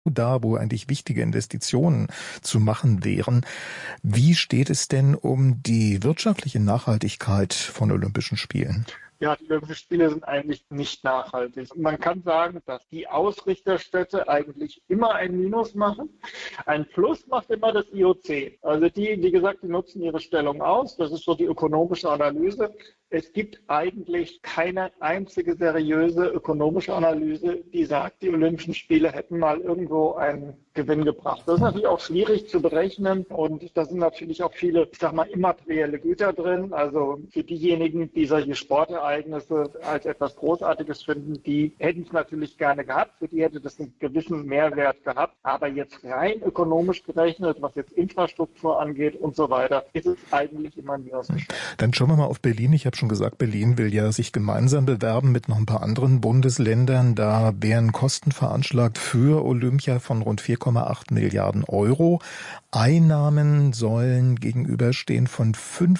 da, wo eigentlich wichtige Investitionen zu machen wären. Wie steht es denn um die wirtschaftliche Nachhaltigkeit von Olympischen Spielen? Ja, die Olympischen Spiele sind eigentlich nicht nachhaltig. Man kann sagen, dass die Ausrichterstädte eigentlich immer ein Minus machen. Ein Plus macht immer das IOC. Also die, wie gesagt, die nutzen ihre Stellung aus. Das ist so die ökonomische Analyse. Es gibt eigentlich keine einzige seriöse ökonomische Analyse, die sagt, die Olympischen Spiele hätten mal irgendwo einen Gewinn gebracht. Das ist natürlich auch schwierig zu berechnen und da sind natürlich auch viele, ich sag mal, immaterielle Güter drin. Also für diejenigen, die solche Sportereignisse als etwas Großartiges finden, die hätten es natürlich gerne gehabt. Für die hätte das einen gewissen Mehrwert gehabt. Aber jetzt rein ökonomisch gerechnet, was jetzt Infrastruktur angeht und so weiter, ist es eigentlich immer ein Minusgeschäft. Dann schauen wir mal auf Berlin. Ich habe schon gesagt, Berlin will ja sich gemeinsam bewerben mit noch ein paar anderen Bundesländern. Da wären Kosten veranschlagt für Olympia von rund 4,8 Milliarden Euro. Einnahmen sollen gegenüberstehen von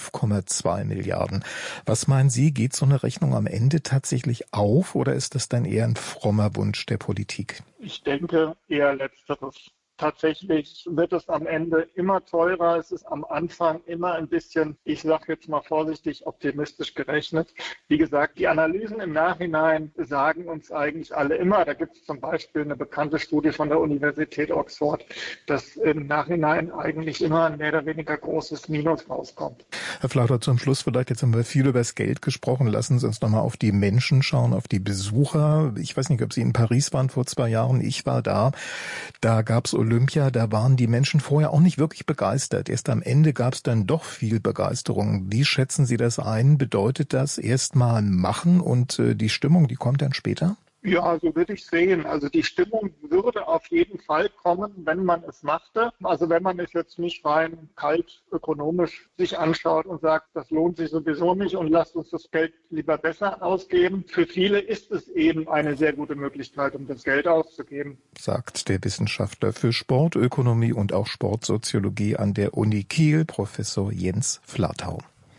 5,2 Milliarden. Was meinen Sie, geht so eine Rechnung am Ende tatsächlich auf oder ist das dann eher ein frommer Wunsch der Politik? Ich denke eher Letzteres. Tatsächlich wird es am Ende immer teurer. Es ist am Anfang immer ein bisschen, ich sage jetzt mal vorsichtig, optimistisch gerechnet. Wie gesagt, die Analysen im Nachhinein sagen uns eigentlich alle immer, da gibt es zum Beispiel eine bekannte Studie von der Universität Oxford, dass im Nachhinein eigentlich immer ein mehr oder weniger großes Minus rauskommt. Herr Flauter, zum Schluss vielleicht, jetzt haben wir viel über das Geld gesprochen. Lassen Sie uns nochmal auf die Menschen schauen, auf die Besucher. Ich weiß nicht, ob Sie in Paris waren vor 2 Jahren. Ich war da. Da gab es Olympia, da waren die Menschen vorher auch nicht wirklich begeistert. Erst am Ende gab es dann doch viel Begeisterung. Wie schätzen Sie das ein? Bedeutet das erstmal machen und die Stimmung, die kommt dann später? Ja, so würde ich sehen. Also die Stimmung würde auf jeden Fall kommen, wenn man es machte. Also wenn man es jetzt nicht rein kalt ökonomisch sich anschaut und sagt, das lohnt sich sowieso nicht und lasst uns das Geld lieber besser ausgeben. Für viele ist es eben eine sehr gute Möglichkeit, um das Geld auszugeben. Sagt der Wissenschaftler für Sportökonomie und auch Sportsoziologie an der Uni Kiel, Professor Jens Flatau.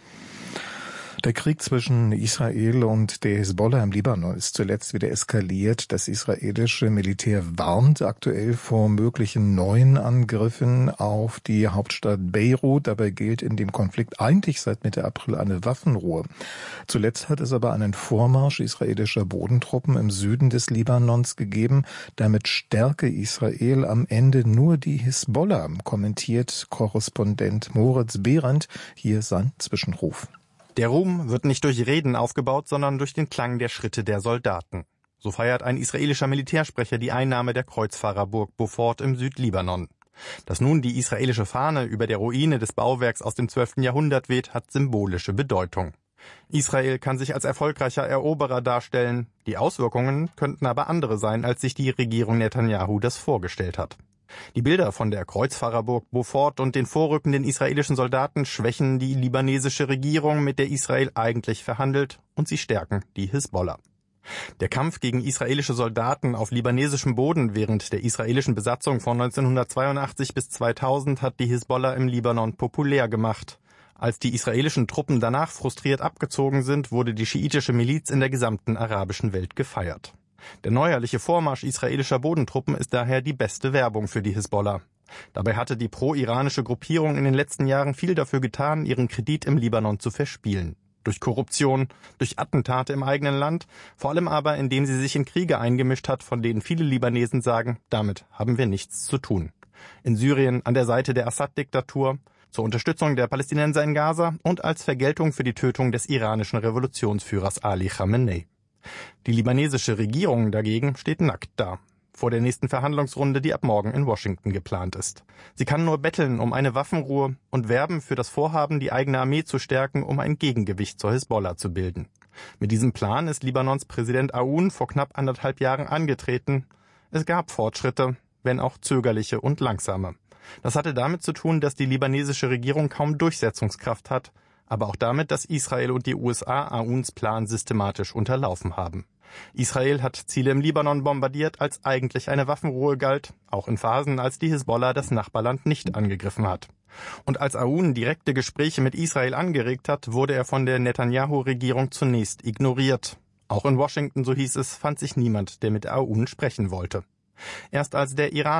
Der Krieg zwischen Israel und der Hisbollah im Libanon ist zuletzt wieder eskaliert. Das israelische Militär warnt aktuell vor möglichen neuen Angriffen auf die Hauptstadt Beirut. Dabei gilt in dem Konflikt eigentlich seit Mitte April eine Waffenruhe. Zuletzt hat es aber einen Vormarsch israelischer Bodentruppen im Süden des Libanons gegeben. Damit stärke Israel am Ende nur die Hisbollah, kommentiert Korrespondent Moritz Behrendt. Hier sein Zwischenruf. Der Ruhm wird nicht durch Reden aufgebaut, sondern durch den Klang der Schritte der Soldaten. So feiert ein israelischer Militärsprecher die Einnahme der Kreuzfahrerburg Beaufort im Südlibanon. Dass nun die israelische Fahne über der Ruine des Bauwerks aus dem 12. Jahrhundert weht, hat symbolische Bedeutung. Israel kann sich als erfolgreicher Eroberer darstellen. Die Auswirkungen könnten aber andere sein, als sich die Regierung Netanyahu das vorgestellt hat. Die Bilder von der Kreuzfahrerburg Beaufort und den vorrückenden israelischen Soldaten schwächen die libanesische Regierung, mit der Israel eigentlich verhandelt, und sie stärken die Hisbollah. Der Kampf gegen israelische Soldaten auf libanesischem Boden während der israelischen Besatzung von 1982 bis 2000 hat die Hisbollah im Libanon populär gemacht. Als die israelischen Truppen danach frustriert abgezogen sind, wurde die schiitische Miliz in der gesamten arabischen Welt gefeiert. Der neuerliche Vormarsch israelischer Bodentruppen ist daher die beste Werbung für die Hisbollah. Dabei hatte die pro-iranische Gruppierung in den letzten Jahren viel dafür getan, ihren Kredit im Libanon zu verspielen. Durch Korruption, durch Attentate im eigenen Land, vor allem aber, indem sie sich in Kriege eingemischt hat, von denen viele Libanesen sagen, damit haben wir nichts zu tun. In Syrien an der Seite der Assad-Diktatur, zur Unterstützung der Palästinenser in Gaza und als Vergeltung für die Tötung des iranischen Revolutionsführers Ali Khamenei. Die libanesische Regierung dagegen steht nackt da, vor der nächsten Verhandlungsrunde, die ab morgen in Washington geplant ist. Sie kann nur betteln um eine Waffenruhe und werben für das Vorhaben, die eigene Armee zu stärken, um ein Gegengewicht zur Hisbollah zu bilden. Mit diesem Plan ist Libanons Präsident Aoun vor knapp 1,5 Jahren angetreten. Es gab Fortschritte, wenn auch zögerliche und langsame. Das hatte damit zu tun, dass die libanesische Regierung kaum Durchsetzungskraft hat, aber auch damit, dass Israel und die USA Aouns Plan systematisch unterlaufen haben. Israel hat Ziele im Libanon bombardiert, als eigentlich eine Waffenruhe galt, auch in Phasen, als die Hisbollah das Nachbarland nicht angegriffen hat. Und als Aoun direkte Gespräche mit Israel angeregt hat, wurde er von der Netanyahu-Regierung zunächst ignoriert. Auch in Washington, so hieß es, fand sich niemand, der mit Aoun sprechen wollte. Erst als der Iran